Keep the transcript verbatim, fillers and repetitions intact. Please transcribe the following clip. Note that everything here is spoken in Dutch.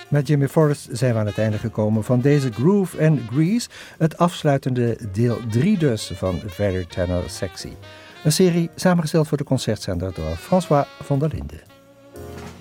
Met Jimmy Forrest zijn we aan het einde gekomen van deze Groove and Grease, het afsluitende deel drie dus van Very Tenor Sexy. Een serie samengesteld voor de concertzender door François van der Linden.